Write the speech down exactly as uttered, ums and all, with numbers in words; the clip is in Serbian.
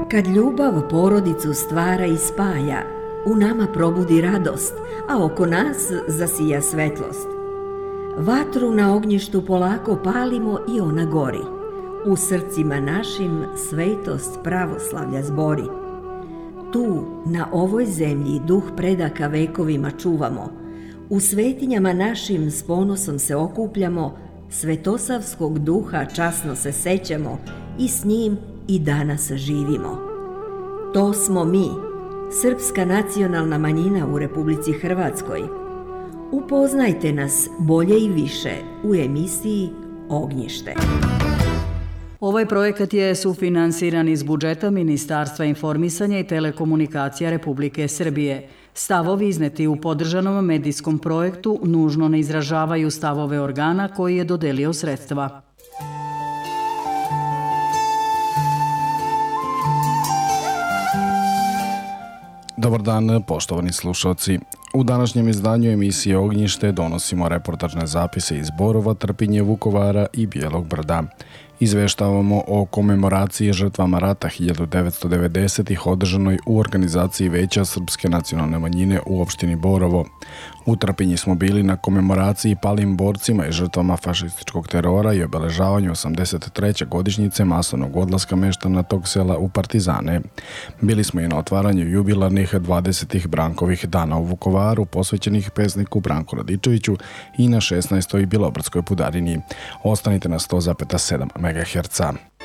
Kad ljubav porodicu stvara i spaja, u nama probudi radost, a oko nas zasija svetlost. Vatru na ognjištu polako palimo i ona gori. U srcima našim svetost pravoslavlja zbori. Tu, na ovoj zemlji, duh predaka vekovima čuvamo. U svetinjama našim s ponosom se okupljamo, svetosavskog duha časno se sećamo i s njim i danas živimo. To smo mi, srpska nacionalna manjina u Republici Hrvatskoj. Upoznajte nas bolje i više u emisiji Ognjište. Ovaj projekat je sufinansiran iz budžeta Ministarstva informisanja i telekomunikacija Republike Srbije. Stavovi izneti u podržanom medijskom projektu nužno ne izražavaju stavove organa koji je dodelio sredstva. Dobar dan, poštovani slušalci. U današnjem izdanju emisije Ognjište donosimo reportažne zapise iz Borova, Trpinje, Vukovara i Bijelog Brda. Izveštavamo o komemoraciji žrtvama rata hiljadu devetsto devedesetih održanoj u organizaciji Veća srpske nacionalne manjine u opštini Borovo. U Trpinji smo bili na komemoraciji palim borcima i žrtvama fašističkog terora i obeležavanju osamdeset treće godišnjice masovnog odlaska meštana tog sela u partizane. Bili smo i na otvaranju jubilarnih dvadesetih Brankovih dana u Vukovaru, posvećenih pesniku Branku Radičeviću, i na šesnaestoj Bjelobradskoj pudarini. Ostanite na sto zarez sedam megaherca.